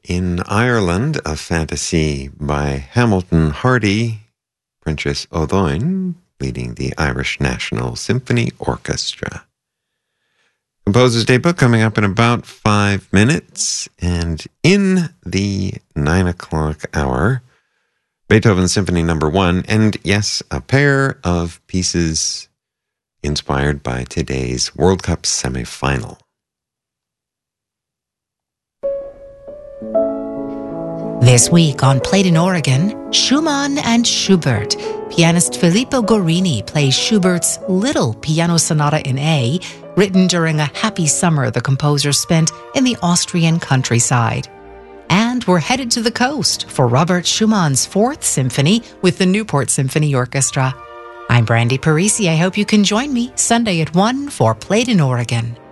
In Ireland, a fantasy by Hamilton Hardy, Princess O'Dóin, leading the Irish National Symphony Orchestra. Composer's Daybook coming up in about 5 minutes. And in the 9 o'clock hour, Beethoven Symphony No. 1, and yes, a pair of pieces inspired by today's World Cup semifinal. This week on Played in Oregon, Schumann and Schubert. Pianist Filippo Guarini plays Schubert's Little Piano Sonata in A, written during a happy summer the composer spent in the Austrian countryside. And we're headed to the coast for Robert Schumann's 4th Symphony with the Newport Symphony Orchestra. I'm Brandy Parisi. I hope you can join me Sunday at 1 for Played in Oregon.